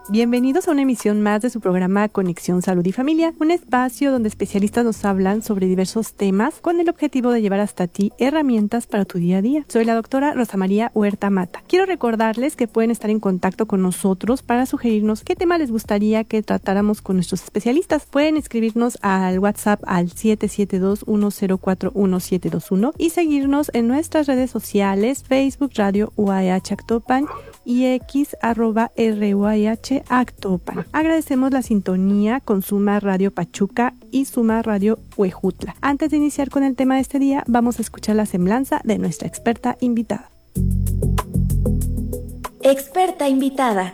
Bienvenidos a una emisión más de su programa Conexión Salud y Familia, un espacio donde especialistas nos hablan sobre diversos temas con el objetivo de llevar hasta ti herramientas para tu día a día. Soy la doctora Rosa María Huerta Mata. Quiero recordarles que pueden estar en contacto con nosotros para sugerirnos qué tema les gustaría que tratáramos con nuestros especialistas. Pueden escribirnos al WhatsApp al 772-1041-721 y seguirnos en nuestras redes sociales, Facebook Radio UAH Actopan y X @RUAH Actopan. Agradecemos la sintonía con Suma Radio Pachuca y Suma Radio Huejutla. Antes de iniciar con el tema de este día, vamos a escuchar la semblanza de nuestra experta invitada. Experta invitada.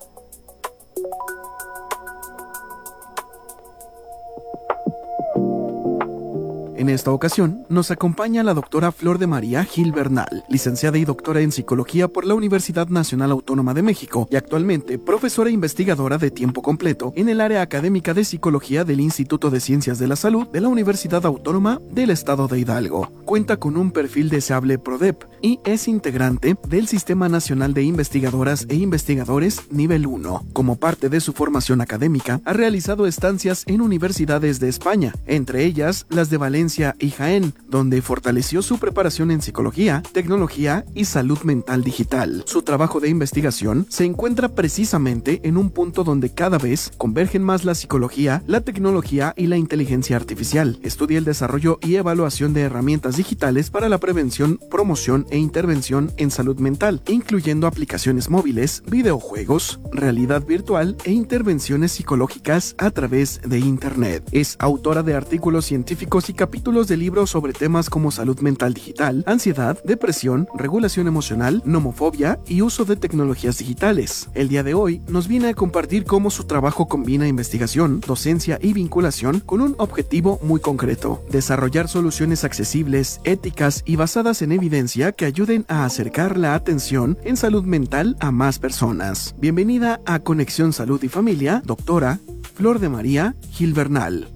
En esta ocasión, nos acompaña la doctora Flor de María Gil Bernal, licenciada y doctora en Psicología por la Universidad Nacional Autónoma de México y actualmente profesora investigadora de tiempo completo en el área académica de Psicología del Instituto de Ciencias de la Salud de la Universidad Autónoma del Estado de Hidalgo. Cuenta con un perfil deseable PRODEP y es integrante del Sistema Nacional de Investigadoras e Investigadores Nivel 1. Como parte de su formación académica, ha realizado estancias en universidades de España, entre ellas las de Valencia y Jaén, donde fortaleció su preparación en psicología, tecnología y salud mental digital. Su trabajo de investigación se encuentra precisamente en un punto donde cada vez convergen más la psicología, la tecnología y la inteligencia artificial. Estudia el desarrollo y evaluación de herramientas digitales para la prevención, promoción e intervención en salud mental, incluyendo aplicaciones móviles, videojuegos, realidad virtual e intervenciones psicológicas a través de Internet. Es autora de artículos científicos y capítulos de libros sobre temas como salud mental digital, ansiedad, depresión, regulación emocional, nomofobia y uso de tecnologías digitales. El día de hoy nos viene a compartir cómo su trabajo combina investigación, docencia y vinculación con un objetivo muy concreto: desarrollar soluciones accesibles, éticas y basadas en evidencia que ayuden a acercar la atención en salud mental a más personas. Bienvenida a Conexión Salud y Familia, doctora Flor de María Gil Bernal.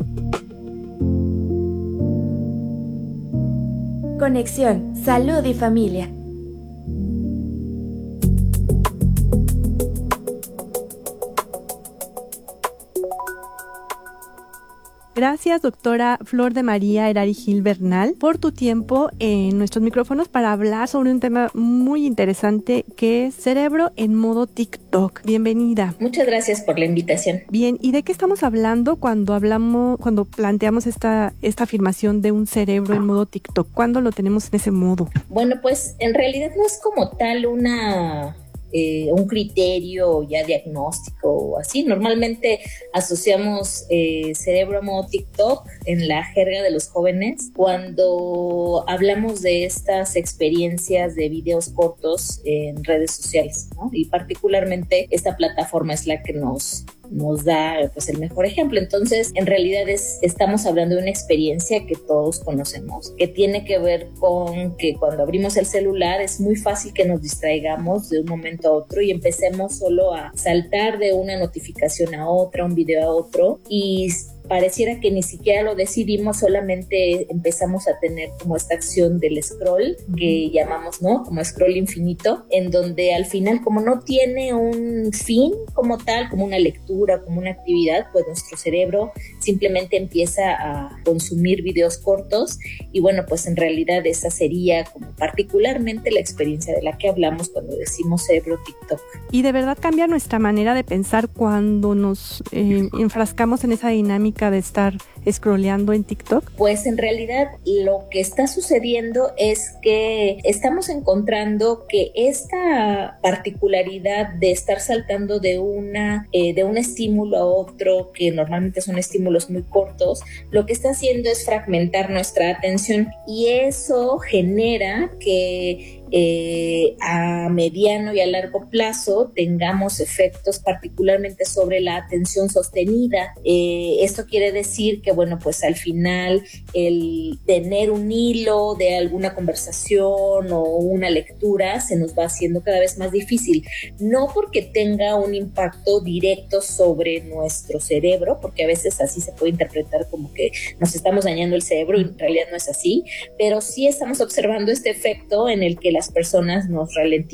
Conexión, salud y familia. Gracias, doctora Flor de María Erari Gil Bernal, por tu tiempo en nuestros micrófonos para hablar sobre un tema muy interesante que es cerebro en modo TikTok. Bienvenida. Muchas gracias por la invitación. Bien, ¿y de qué estamos hablando cuando planteamos esta afirmación de un cerebro en modo TikTok? ¿Cuándo lo tenemos en ese modo? Bueno, pues en realidad no es como tal un criterio ya diagnóstico o así. Normalmente asociamos cerebro a modo TikTok en la jerga de los jóvenes cuando hablamos de estas experiencias de videos cortos en redes sociales, ¿no? Y particularmente esta plataforma es la que nos da pues el mejor ejemplo. Entonces, en realidad estamos hablando de una experiencia que todos conocemos, que tiene que ver con que cuando abrimos el celular es muy fácil que nos distraigamos de un momento a otro y empecemos solo a saltar de una notificación a otra, un video a otro, y pareciera que ni siquiera lo decidimos, solamente empezamos a tener como esta acción del scroll que llamamos, ¿no? Como scroll infinito, en donde al final, como no tiene un fin como tal, como una lectura, como una actividad, pues nuestro cerebro simplemente empieza a consumir videos cortos y bueno, pues en realidad esa sería como particularmente la experiencia de la que hablamos cuando decimos cerebro TikTok. Y de verdad cambia nuestra manera de pensar cuando nos enfrascamos en esa dinámica de estar scrolleando en TikTok? Pues en realidad lo que está sucediendo es que estamos encontrando que esta particularidad de estar saltando de un estímulo a otro, que normalmente son estímulos muy cortos, lo que está haciendo es fragmentar nuestra atención y eso genera que a mediano y a largo plazo tengamos efectos particularmente sobre la atención sostenida. Esto quiere decir que, bueno, pues al final el tener un hilo de alguna conversación o una lectura se nos va haciendo cada vez más difícil, no porque tenga un impacto directo sobre nuestro cerebro, porque a veces así se puede interpretar como que nos estamos dañando el cerebro y en realidad no es así, pero sí estamos observando este efecto en el que las personas nos ralentizan